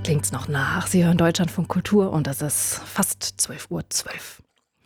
klingt's noch nach. Sie hören Deutschlandfunk Kultur und es ist fast 12:12 Uhr.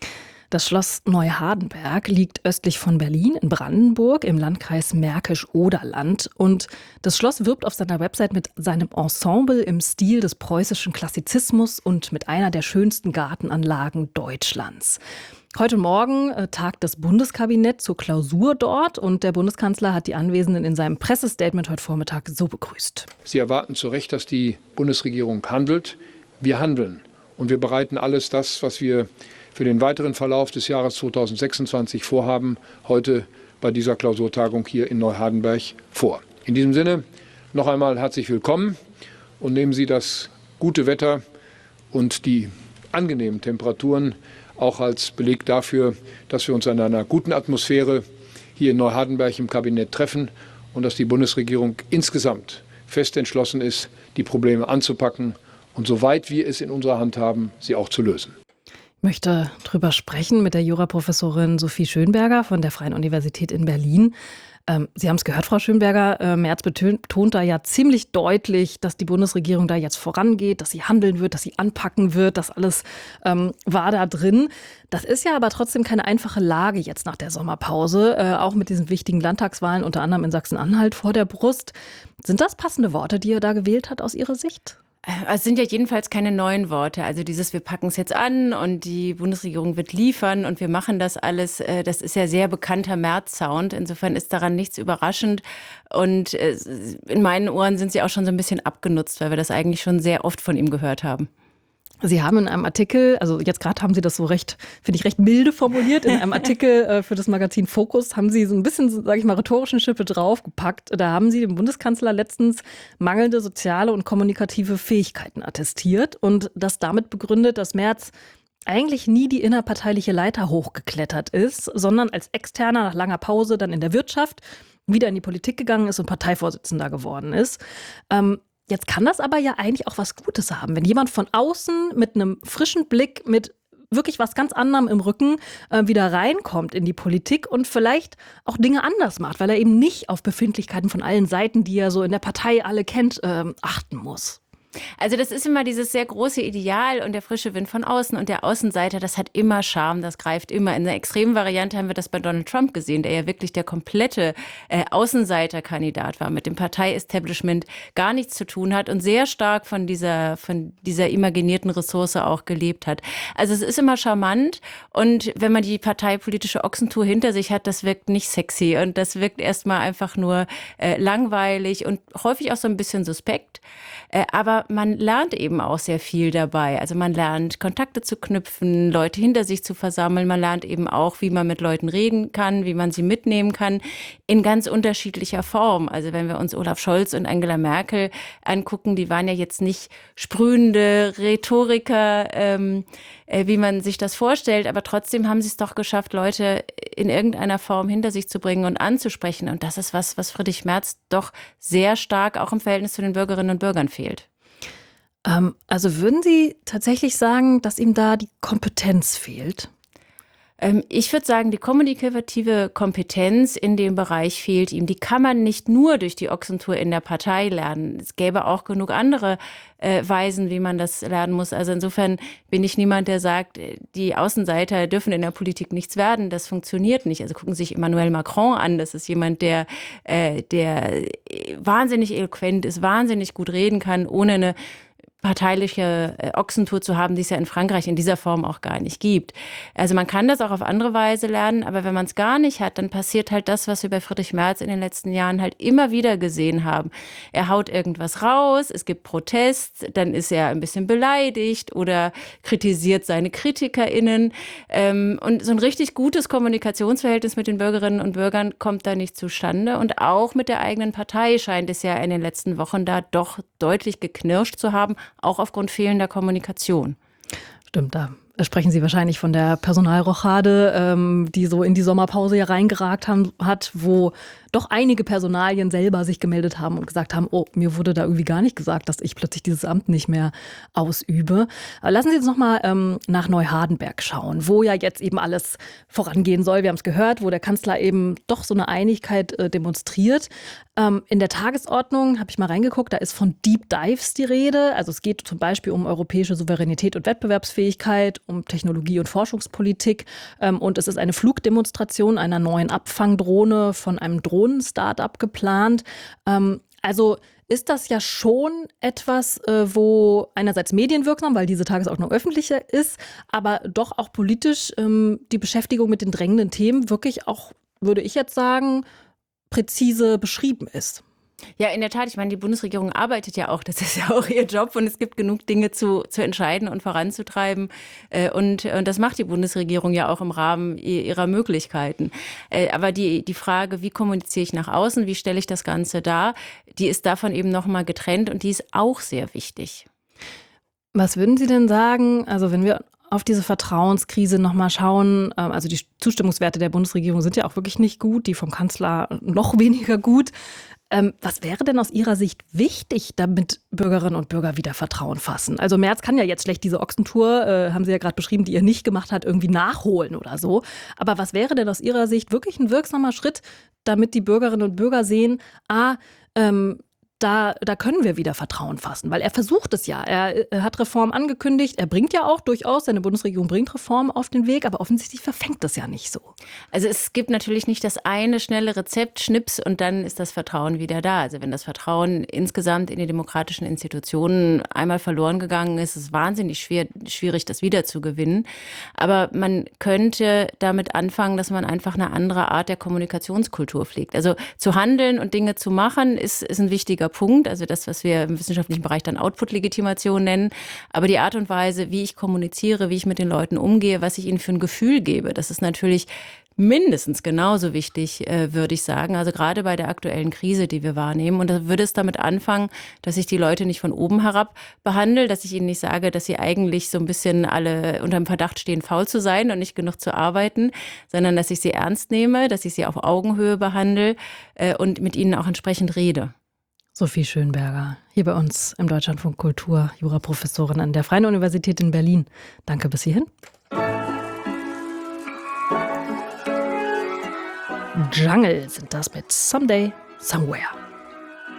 Das Schloss Neuhardenberg liegt östlich von Berlin in Brandenburg im Landkreis Märkisch-Oderland. Und das Schloss wirbt auf seiner Website mit seinem Ensemble im Stil des preußischen Klassizismus und mit einer der schönsten Gartenanlagen Deutschlands. Heute Morgen tagt das Bundeskabinett zur Klausur dort und der Bundeskanzler hat die Anwesenden in seinem Pressestatement heute Vormittag so begrüßt. Sie erwarten zu Recht, dass die Bundesregierung handelt. Wir handeln und wir bereiten alles das, was wir für den weiteren Verlauf des Jahres 2026 vorhaben, heute bei dieser Klausurtagung hier in Neuhardenberg vor. In diesem Sinne noch einmal herzlich willkommen und nehmen Sie das gute Wetter und die angenehmen Temperaturen auch als Beleg dafür, dass wir uns in einer guten Atmosphäre hier in Neuhardenberg im Kabinett treffen und dass die Bundesregierung insgesamt fest entschlossen ist, die Probleme anzupacken und soweit wir es in unserer Hand haben, sie auch zu lösen. Ich möchte darüber sprechen mit der Juraprofessorin Sophie Schönberger von der Freien Universität in Berlin. Sie haben es gehört, Frau Schönberger, Merz betont da ja ziemlich deutlich, dass die Bundesregierung da jetzt vorangeht, dass sie handeln wird, dass sie anpacken wird, das alles war da drin. Das ist ja aber trotzdem keine einfache Lage jetzt nach der Sommerpause, auch mit diesen wichtigen Landtagswahlen, unter anderem in Sachsen-Anhalt vor der Brust. Sind das passende Worte, die er da gewählt hat aus Ihrer Sicht? Es sind ja jedenfalls keine neuen Worte. Also wir packen es jetzt an und die Bundesregierung wird liefern und wir machen das alles. Das ist ja sehr bekannter Merz-Sound. Insofern ist daran nichts überraschend. Und in meinen Ohren sind sie auch schon so ein bisschen abgenutzt, weil wir das eigentlich schon sehr oft von ihm gehört haben. Sie haben in einem Artikel, also jetzt gerade haben Sie das so recht milde formuliert, in einem Artikel für das Magazin Focus haben Sie so ein bisschen, sage ich mal, rhetorischen Schippe draufgepackt. Da haben Sie dem Bundeskanzler letztens mangelnde soziale und kommunikative Fähigkeiten attestiert und das damit begründet, dass Merz eigentlich nie die innerparteiliche Leiter hochgeklettert ist, sondern als Externer nach langer Pause dann in der Wirtschaft wieder in die Politik gegangen ist und Parteivorsitzender geworden ist. Jetzt kann das aber ja eigentlich auch was Gutes haben, wenn jemand von außen mit einem frischen Blick, mit wirklich was ganz anderem im Rücken wieder reinkommt in die Politik und vielleicht auch Dinge anders macht, weil er eben nicht auf Befindlichkeiten von allen Seiten, die er so in der Partei alle kennt, achten muss. Also das ist immer dieses sehr große Ideal und der frische Wind von außen und der Außenseiter, das hat immer Charme, das greift immer. In der extremen Variante haben wir das bei Donald Trump gesehen, der ja wirklich der komplette Außenseiterkandidat war, mit dem Partei-Establishment gar nichts zu tun hat und sehr stark von dieser imaginierten Ressource auch gelebt hat. Also es ist immer charmant und wenn man die parteipolitische Ochsentour hinter sich hat, das wirkt nicht sexy und das wirkt erstmal einfach nur langweilig und häufig auch so ein bisschen suspekt. Aber man lernt eben auch sehr viel dabei. Also man lernt, Kontakte zu knüpfen, Leute hinter sich zu versammeln. Man lernt eben auch, wie man mit Leuten reden kann, wie man sie mitnehmen kann, in ganz unterschiedlicher Form. Also wenn wir uns Olaf Scholz und Angela Merkel angucken, die waren ja jetzt nicht sprühende Rhetoriker, wie man sich das vorstellt, aber trotzdem haben sie es doch geschafft, Leute in irgendeiner Form hinter sich zu bringen und anzusprechen. Und das ist was Friedrich Merz doch sehr stark auch im Verhältnis zu den Bürgerinnen und Bürgern fehlt. Also würden Sie tatsächlich sagen, dass ihm da die Kompetenz fehlt? Ich würde sagen, die kommunikative Kompetenz in dem Bereich fehlt ihm. Die kann man nicht nur durch die Ochsentour in der Partei lernen. Es gäbe auch genug andere Weisen, wie man das lernen muss. Also insofern bin ich niemand, der sagt, die Außenseiter dürfen in der Politik nichts werden. Das funktioniert nicht. Also gucken Sie sich Emmanuel Macron an. Das ist jemand, der wahnsinnig eloquent ist, wahnsinnig gut reden kann, ohne eine parteiliche Ochsentour zu haben, die es ja in Frankreich in dieser Form auch gar nicht gibt. Also man kann das auch auf andere Weise lernen, aber wenn man es gar nicht hat, dann passiert halt das, was wir bei Friedrich Merz in den letzten Jahren halt immer wieder gesehen haben. Er haut irgendwas raus, es gibt Protest, dann ist er ein bisschen beleidigt oder kritisiert seine KritikerInnen. Und so ein richtig gutes Kommunikationsverhältnis mit den Bürgerinnen und Bürgern kommt da nicht zustande. Und auch mit der eigenen Partei scheint es ja in den letzten Wochen da doch deutlich geknirscht zu haben, auch aufgrund fehlender Kommunikation. Stimmt, da sprechen Sie wahrscheinlich von der Personalrochade, die so in die Sommerpause ja reingeragt hat, wo doch einige Personalien selber sich gemeldet haben und gesagt haben, oh, mir wurde da irgendwie gar nicht gesagt, dass ich plötzlich dieses Amt nicht mehr ausübe. Aber lassen Sie uns nochmal nach Neuhardenberg schauen, wo ja jetzt eben alles vorangehen soll. Wir haben es gehört, wo der Kanzler eben doch so eine Einigkeit demonstriert. In der Tagesordnung habe ich mal reingeguckt, da ist von Deep Dives die Rede. Also es geht zum Beispiel um europäische Souveränität und Wettbewerbsfähigkeit, um Technologie- und Forschungspolitik. Und es ist eine Flugdemonstration einer neuen Abfangdrohne von einem Drohnen-Startup geplant. Also ist das ja schon etwas, wo einerseits medienwirksam, weil diese Tagesordnung öffentlicher ist, aber doch auch politisch die Beschäftigung mit den drängenden Themen wirklich auch, würde ich jetzt sagen, präzise beschrieben ist. Ja, in der Tat. Ich meine, die Bundesregierung arbeitet ja auch. Das ist ja auch ihr Job und es gibt genug Dinge zu entscheiden und voranzutreiben. Und das macht die Bundesregierung ja auch im Rahmen ihrer Möglichkeiten. Aber die Frage, wie kommuniziere ich nach außen, wie stelle ich das Ganze dar, die ist davon eben nochmal getrennt und die ist auch sehr wichtig. Was würden Sie denn sagen, also wenn wir auf diese Vertrauenskrise nochmal schauen, also die Zustimmungswerte der Bundesregierung sind ja auch wirklich nicht gut, die vom Kanzler noch weniger gut. Was wäre denn aus Ihrer Sicht wichtig, damit Bürgerinnen und Bürger wieder Vertrauen fassen? Also Merz kann ja jetzt schlecht diese Ochsentour, haben Sie ja gerade beschrieben, die er nicht gemacht hat, irgendwie nachholen oder so. Aber was wäre denn aus Ihrer Sicht wirklich ein wirksamer Schritt, damit die Bürgerinnen und Bürger sehen, da können wir wieder Vertrauen fassen, weil er versucht es ja. Er hat Reformen angekündigt, er bringt ja auch durchaus, seine Bundesregierung bringt Reformen auf den Weg, aber offensichtlich verfängt das ja nicht so. Also es gibt natürlich nicht das eine schnelle Rezept, Schnips und dann ist das Vertrauen wieder da. Also wenn das Vertrauen insgesamt in die demokratischen Institutionen einmal verloren gegangen ist, ist es wahnsinnig schwierig, das wiederzugewinnen. Aber man könnte damit anfangen, dass man einfach eine andere Art der Kommunikationskultur pflegt. Also zu handeln und Dinge zu machen, ist ein wichtiger Punkt, also das, was wir im wissenschaftlichen Bereich dann Output-Legitimation nennen. Aber die Art und Weise, wie ich kommuniziere, wie ich mit den Leuten umgehe, was ich ihnen für ein Gefühl gebe, das ist natürlich mindestens genauso wichtig, würde ich sagen. Also gerade bei der aktuellen Krise, die wir wahrnehmen. Und da würde es damit anfangen, dass ich die Leute nicht von oben herab behandle, dass ich ihnen nicht sage, dass sie eigentlich so ein bisschen alle unter dem Verdacht stehen, faul zu sein und nicht genug zu arbeiten, sondern dass ich sie ernst nehme, dass ich sie auf Augenhöhe behandle und mit ihnen auch entsprechend rede. Sophie Schönberger, hier bei uns im Deutschlandfunk Kultur, Juraprofessorin an der Freien Universität in Berlin. Danke bis hierhin. Jungle sind das mit Someday, Somewhere.